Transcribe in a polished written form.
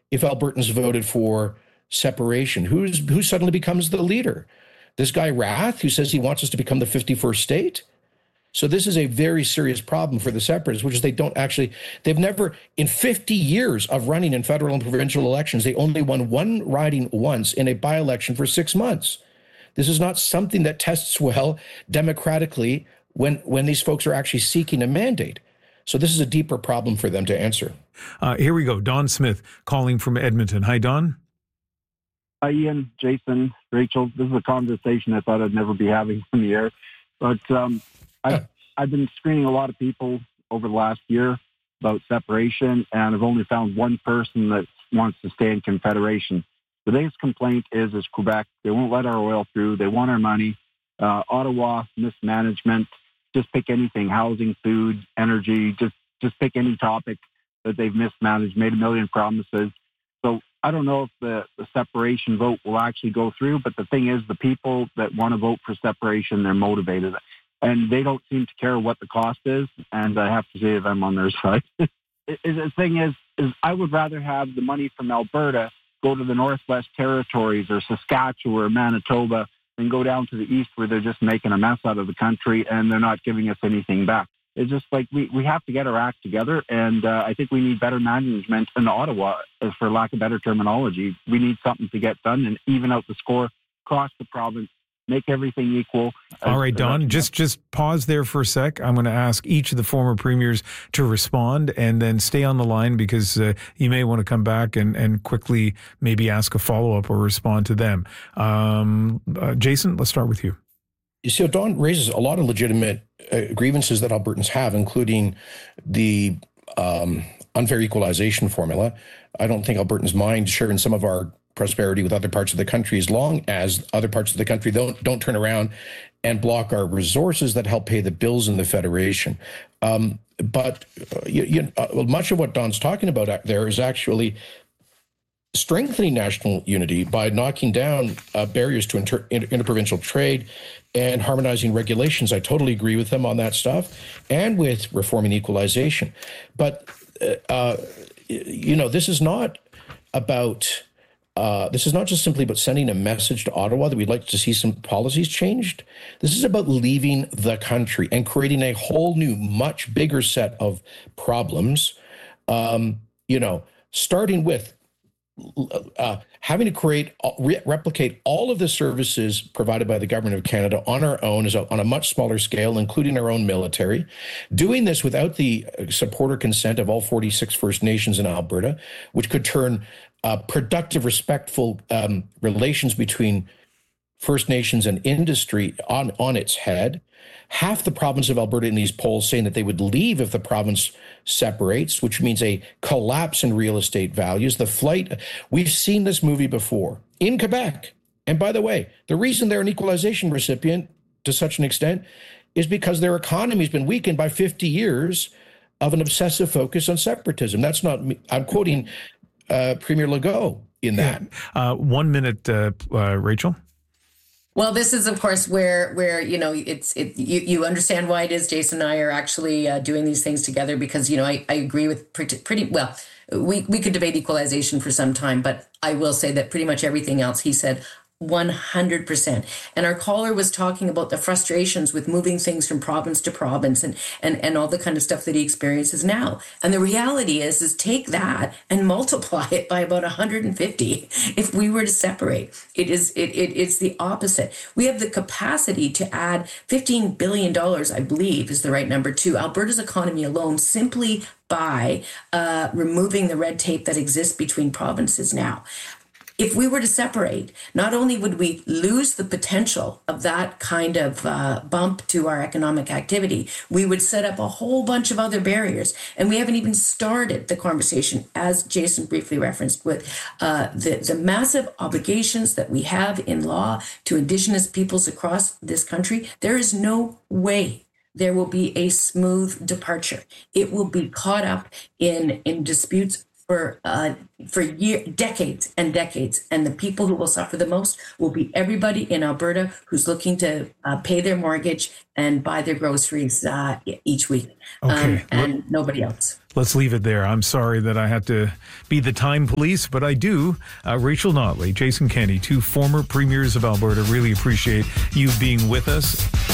if Albertans voted for separation? Who suddenly becomes the leader? This guy Rath, who says he wants us to become the 51st state? So this is a very serious problem for the separatists, which is they've never, in 50 years of running in federal and provincial elections, they only won one riding once in a by-election for 6 months. This is not something that tests well democratically when these folks are actually seeking a mandate. So this is a deeper problem for them to answer. Here we go. Don Smith calling from Edmonton. Hi, Don. Hi, Ian, Jason, Rachel. This is a conversation I thought I'd never be having on the air. But I've been screening a lot of people over the last year about separation, and I've only found one person that wants to stay in Confederation. The biggest complaint is Quebec. They won't let our oil through. They want our money. Ottawa, mismanagement. Just pick anything, housing, food, energy. Just pick any topic that they've mismanaged, made a million promises. So I don't know if the separation vote will actually go through, but the thing is, the people that want to vote for separation, they're motivated. And they don't seem to care what the cost is, and I have to say that I'm on their side. The thing is I would rather have the money from Alberta go to the Northwest Territories or Saskatchewan or Manitoba than go down to the east where they're just making a mess out of the country and they're not giving us anything back. It's just like we have to get our act together, and I think we need better management in Ottawa, for lack of better terminology. We need something to get done and even out the score across the province. Make everything equal. All right, Don, just pause there for a sec. I'm going to ask each of the former premiers to respond and then stay on the line because you may want to come back and quickly maybe ask a follow-up or respond to them. Jason, let's start with you. You see, Don raises a lot of legitimate grievances that Albertans have, including the unfair equalization formula. I don't think Albertans mind sharing some of our prosperity with other parts of the country as long as other parts of the country don't turn around and block our resources that help pay the bills in the Federation. But much of what Don's talking about there is actually strengthening national unity by knocking down barriers to interprovincial trade and harmonizing regulations. I totally agree with him on that stuff, and with reforming equalization. But, this is not about... this is not just simply about sending a message to Ottawa that we'd like to see some policies changed. This is about leaving the country and creating a whole new, much bigger set of problems, starting with having to replicate all of the services provided by the Government of Canada on our own on a much smaller scale, including our own military, doing this without the support or consent of all 46 First Nations in Alberta, which could turn productive, respectful relations between First Nations and industry on its head. Half the province of Alberta in these polls saying that they would leave if the province separates, which means a collapse in real estate values. We've seen this movie before in Quebec. And by the way, the reason they're an equalization recipient to such an extent is because their economy has been weakened by 50 years of an obsessive focus on separatism. That's not me. I'm quoting Premier Legault in that. 1 minute, Rachel. Well, this is, of course, where you understand why it is Jason and I are actually doing these things together, because I agree with pretty well. We could debate equalization for some time, but I will say that pretty much everything else he said 100%. And our caller was talking about the frustrations with moving things from province to province and all the kind of stuff that he experiences now. And the reality is take that and multiply it by about 150 if we were to separate. It's the opposite. We have the capacity to add $15 billion, I believe is the right number, to Alberta's economy alone simply by removing the red tape that exists between provinces now. If we were to separate, not only would we lose the potential of that kind of bump to our economic activity, we would set up a whole bunch of other barriers. And we haven't even started the conversation, as Jason briefly referenced, with the massive obligations that we have in law to Indigenous peoples across this country. There is no way there will be a smooth departure. It will be caught up in disputes for decades and decades. And the people who will suffer the most will be everybody in Alberta who's looking to pay their mortgage and buy their groceries each week. Okay. And nobody else. Let's leave it there. I'm sorry that I had to be the time police, but I do. Rachel Notley, Jason Kenney, two former premiers of Alberta, really appreciate you being with us.